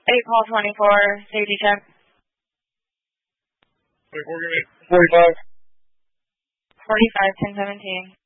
Call 24, safety check. 24, give me 45. 45, 1017.